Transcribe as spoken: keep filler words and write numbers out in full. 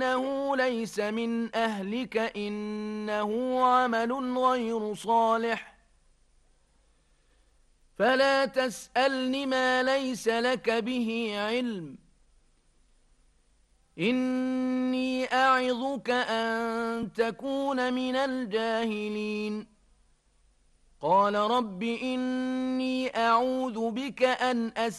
إنه ليس من أهلك إنه عمل غير صالح فلا تسألن ما ليس لك به علم إني أعظك أن تكون من الجاهلين قال رب إني أعوذ بك أن أسأل